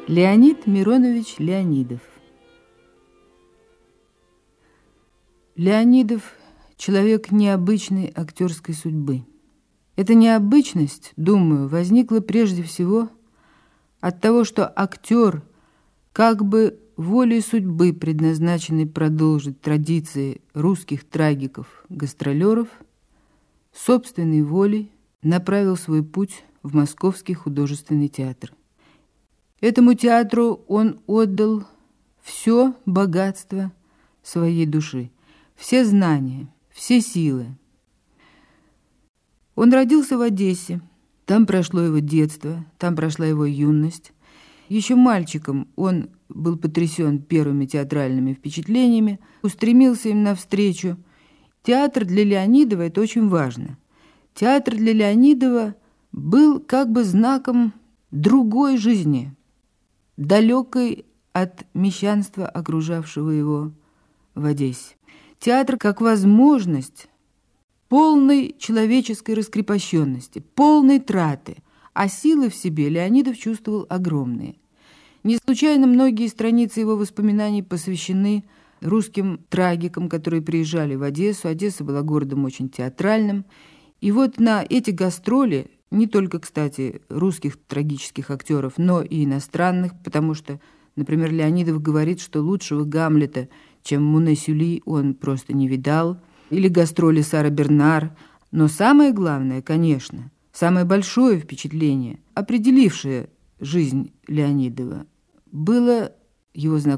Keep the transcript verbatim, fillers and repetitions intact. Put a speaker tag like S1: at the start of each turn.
S1: Леонид Миронович Леонидов. Леонидов – человек необычной актерской судьбы. Эта необычность, думаю, возникла прежде всего от того, что актер, как бы волей судьбы предназначенный продолжить традиции русских трагиков-гастролеров, собственной волей направил свой путь в Московский художественный театр. Этому театру он отдал все богатство своей души, все знания, все силы. Он родился в Одессе, там прошло его детство, там прошла его юность. Еще мальчиком он был потрясен первыми театральными впечатлениями, устремился им навстречу. Театр для Леонидова – это очень важно. Театр для Леонидова был как бы знаком другой жизни, далекой от мещанства, окружавшего его в Одессе. Театр как возможность полной человеческой раскрепощенности, полной траты, а силы в себе Леонидов чувствовал огромные. Не случайно многие страницы его воспоминаний посвящены русским трагикам, которые приезжали в Одессу. Одесса была городом очень театральным. И вот на эти гастроли, не только, кстати, русских трагических актеров, но и иностранных, потому что, например, Леонидов говорит, что лучшего Гамлета, чем Муне Сюли, он просто не видал, или гастроли Сары Бернар. Но самое главное, конечно, самое большое впечатление, определившее жизнь Леонидова, было его знакомство